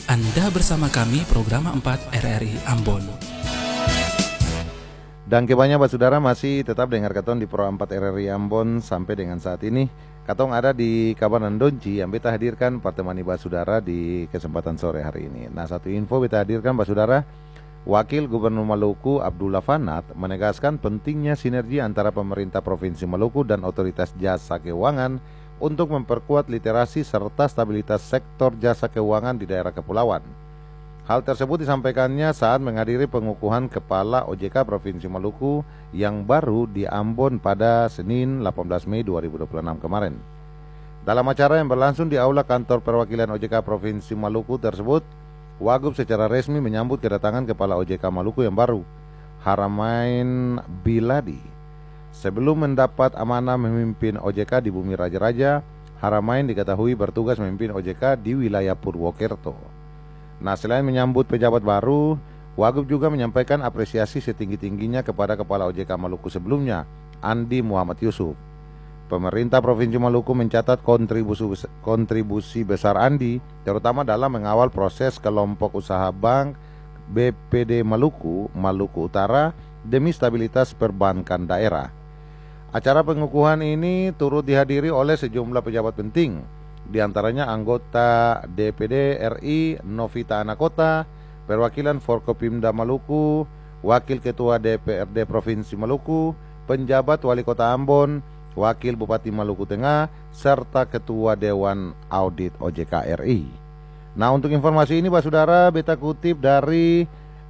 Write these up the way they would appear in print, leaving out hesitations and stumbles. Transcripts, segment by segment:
Anda bersama kami program 4 RRI Ambon. Dan kebanyakan saudara masih tetap dengar Katon di Pro 4 RRI Ambon sampai dengan saat ini. Katong ada di Kabanan Donci yang beta hadirkan pertemani saudara di kesempatan sore hari ini. Nah, satu info beta hadirkan saudara, Wakil Gubernur Maluku Abdullah Fanat menegaskan pentingnya sinergi antara pemerintah Provinsi Maluku dan otoritas jasa keuangan untuk memperkuat literasi serta stabilitas sektor jasa keuangan di daerah kepulauan. Hal tersebut disampaikannya saat menghadiri pengukuhan Kepala OJK Provinsi Maluku yang baru di Ambon pada Senin 18 Mei 2026 kemarin. Dalam acara yang berlangsung di Aula Kantor Perwakilan OJK Provinsi Maluku tersebut, Wagub secara resmi menyambut kedatangan Kepala OJK Maluku yang baru, Haramain Biladi. Sebelum mendapat amanah memimpin OJK di Bumi Raja-Raja, Haramain diketahui bertugas memimpin OJK di wilayah Purwokerto. Nah, selain menyambut pejabat baru, Wagub juga menyampaikan apresiasi setinggi-tingginya kepada Kepala OJK Maluku sebelumnya, Andi Muhammad Yusuf. Pemerintah Provinsi Maluku mencatat kontribusi besar Andi, terutama dalam mengawal proses kelompok usaha bank BPD Maluku, Maluku Utara, demi stabilitas perbankan daerah. Acara pengukuhan ini turut dihadiri oleh sejumlah pejabat penting, diantaranya anggota DPD RI Novita Anakota, perwakilan Forkopimda Maluku, wakil ketua DPRD Provinsi Maluku, penjabat wali kota Ambon, wakil Bupati Maluku Tengah, serta ketua Dewan Audit OJK RI. Nah, untuk informasi ini saudara, beta kutip dari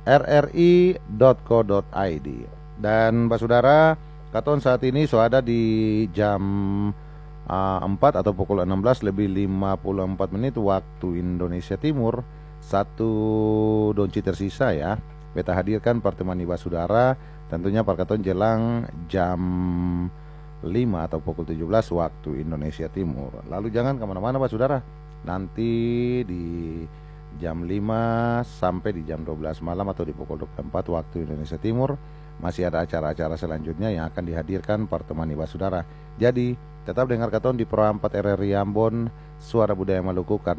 rri.co.id. Dan saudara, Katon saat ini sudah di jam 4 atau pukul 16:54 waktu Indonesia Timur. Satu donci tersisa ya. Beta hadirkan pertemuan saudara, tentunya Katon jelang jam 5 atau pukul 17 waktu Indonesia Timur. Lalu jangan kemana-mana saudara. Nanti di jam 5 sampai di jam 12 malam atau di pukul 24 waktu Indonesia Timur masih ada acara-acara selanjutnya yang akan dihadirkan pertemani saudara. Jadi tetap dengar Katon di Pro 4 RRI Ambon, Suara Budaya Maluku, karena